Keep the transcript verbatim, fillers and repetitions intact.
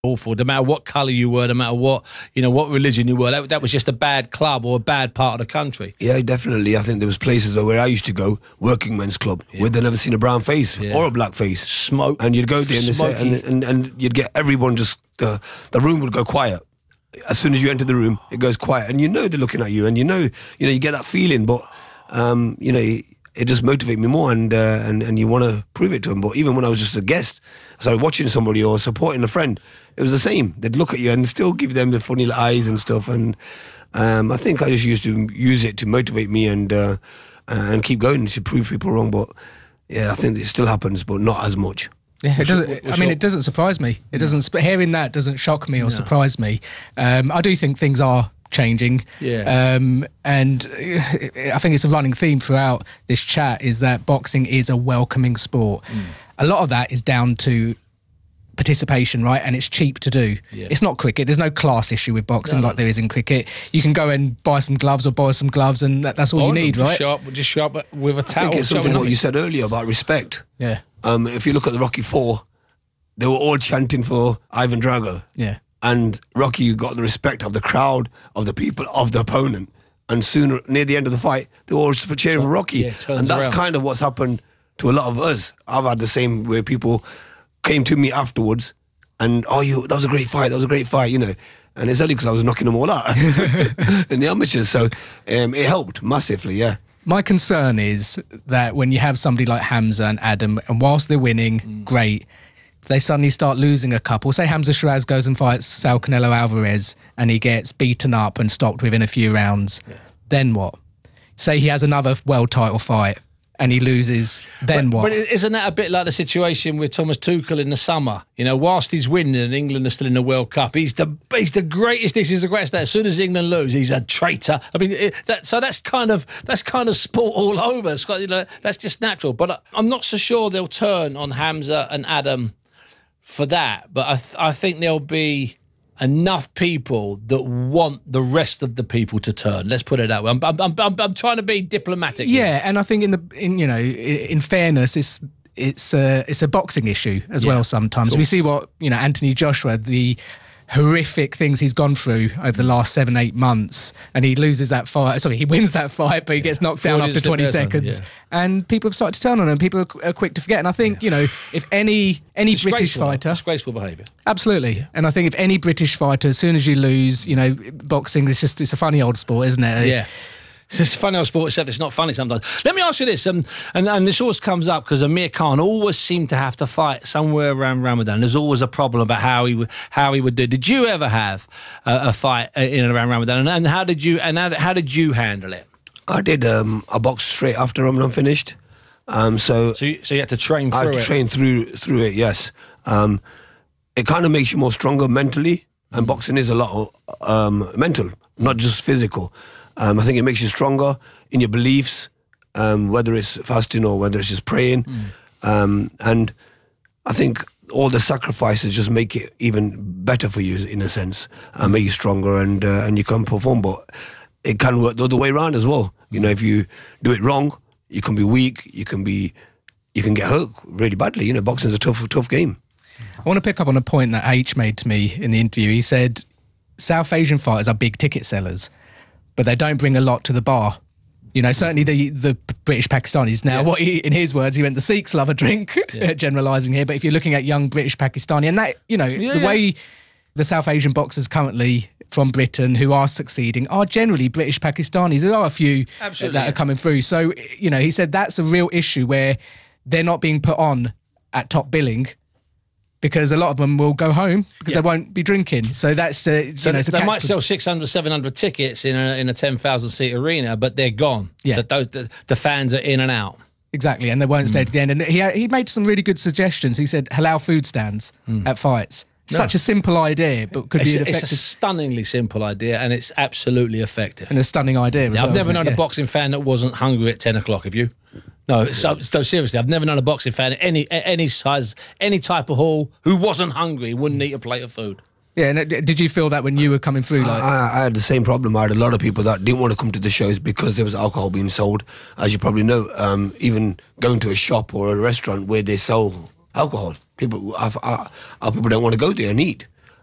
awful. No matter what colour you were, no matter what, you know, what religion you were, that, that was just a bad club or a bad part of the country. Yeah, definitely. I think there was places where I used to go, working men's club, yeah. where they'd never seen a brown face yeah. or a black face. Smoke. And you'd go there and, they say, and, and, and you'd get everyone just, uh, the room would go quiet. As soon as you enter the room, it goes quiet. And you know they're looking at you, and you know, you know, you get that feeling, but, um, you know, it just motivated me more, and uh, and, and you want to prove it to them. But even when I was just a guest, so watching somebody or supporting a friend, it was the same. They'd look at you and still give them the funny little eyes and stuff. And um, I think I just used to use it to motivate me and uh, and keep going to prove people wrong. But yeah, I think it still happens, but not as much. Yeah, it doesn't. I mean, it doesn't surprise me. It doesn't. Hearing that doesn't shock me or no. surprise me. Um, I do think things are changing. Yeah. Um, and I think it's a running theme throughout this chat is that boxing is a welcoming sport. Mm. A lot of that is down to participation, right? And it's cheap to do. Yeah. It's not cricket. There's no class issue with boxing no. like there is in cricket. You can go and buy some gloves or borrow some gloves, and that, that's all oh, you need, just right? Show up, just show up with a towel. I think it's something what you said earlier about respect. Yeah. Um, if you look at the Rocky Four, they were all chanting for Ivan Drago. Yeah. And Rocky got the respect of the crowd, of the people, of the opponent. And soon, near the end of the fight, they were all cheering for Rocky. Yeah, and that's around. kind of what's happened to a lot of us. I've had the same where people came to me afterwards and, oh, you, that was a great fight, that was a great fight, you know. And it's only because I was knocking them all out in the amateurs. So um, it helped massively, yeah. My concern is that when you have somebody like Hamza and Adam, and whilst they're winning, mm. great, they suddenly start losing a couple. Say Hamza Shiraz goes and fights Saul Canelo Alvarez and he gets beaten up and stopped within a few rounds. Yeah. Then what? Say he has another world title fight and he loses, then but, what? But isn't that a bit like the situation with Thomas Tuchel in the summer? You know, whilst he's winning and England are still in the World Cup, he's the he's the greatest. This is the greatest. As soon as England lose, he's a traitor. I mean, it, that so that's kind of that's kind of sport all over. It's got, you know, that's just natural. But I'm not so sure they'll turn on Hamza and Adam for that, but I, th- I think there'll be enough people that want the rest of the people to turn. Let's put it that way. I'm, I'm, I'm, I'm trying to be diplomatic. Yeah, here. And I think in the in you know in fairness, it's it's a it's a boxing issue as yeah. well. Sometimes we see what you know Anthony Joshua, the horrific things he's gone through over the last seven, eight months, and he loses that fight. Sorry, he wins that fight, but he gets knocked down after twenty seconds. Yeah. And people have started to turn on him. People are quick to forget. And I think, yeah. you know, if any any British fighter... Disgraceful behaviour. Absolutely. Yeah. And I think if any British fighter, as soon as you lose, you know, boxing is just, it's a funny old sport, isn't it? Yeah. It's a funny old sport, except it's not funny sometimes. Let me ask you this, um, and, and this always comes up because Amir Khan always seemed to have to fight somewhere around Ramadan. There's always a problem about how he would how he would do. Did you ever have a, a fight in and around Ramadan, and, and how did you and how, how did you handle it? I did. Um, I boxed straight after Ramadan finished. Um, so so you, so you had to train through I had it. to train through through it. Yes. Um, it kind of makes you more stronger mentally, and boxing is a lot of um, mental, not just physical. Um, I think it makes you stronger in your beliefs, um, whether it's fasting or whether it's just praying. Mm. Um, and I think all the sacrifices just make it even better for you in a sense, and make you stronger, and uh, and you can perform. But it can work the other way around as well. You know, if you do it wrong, you can be weak, you can be, you can get hurt really badly. You know, boxing is a tough, tough game. I want to pick up on a point that H made to me in the interview. He said South Asian fighters are big ticket sellers, but they don't bring a lot to the bar. You know, certainly the the British Pakistanis. Now, yeah. what he, in his words, he went, the Sikhs love a drink, yeah. generalising here, but if you're looking at young British Pakistani, and that, you know, yeah, the yeah. way the South Asian boxers currently from Britain who are succeeding are generally British Pakistanis. There are a few Absolutely, that yeah. are coming through. So, you know, he said that's a real issue where they're not being put on at top billing, because a lot of them will go home because yeah. they won't be drinking. So that's uh, so you know, it's they a might sell six hundred, seven hundred tickets in a in a ten thousand seat arena, but they're gone. Yeah, that those the, the fans are in and out. Exactly, and they won't mm. stay to the end. And he he made some really good suggestions. He said halal food stands mm. at fights. No. Such a simple idea, but could it's, be an effective. It's a stunningly simple idea, and it's absolutely effective. And a stunning idea. As yeah, well, I've never known it? a yeah. boxing fan that wasn't hungry at ten o'clock. Have you? No, so, so seriously, I've never known a boxing fan any any size, any type of hall who wasn't hungry, wouldn't eat a plate of food. Yeah, and did you feel that when you were coming through? Like, I, I had the same problem. I had a lot of people that didn't want to come to the shows because there was alcohol being sold. As you probably know, um, even going to a shop or a restaurant where they sell alcohol, people, I, I, I, people don't want to go there and eat.